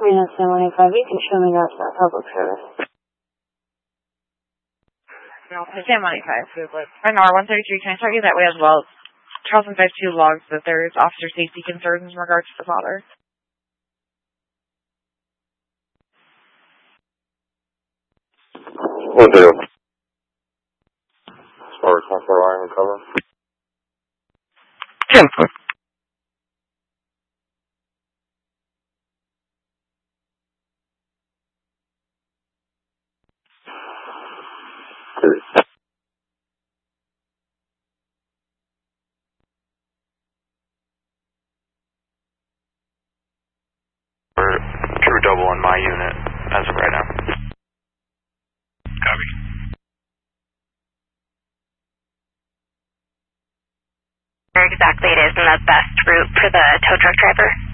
Minus 185, you can show me that's not public service. No, Sam 185. R133, can I tell you that way as well? Charleston 52 logs that there's officer safety concerns in regards to the father. Will do. As far as 1 line recover. 10. True double on my unit as of right now. Copy. Where exactly it is in the best route for the tow truck driver?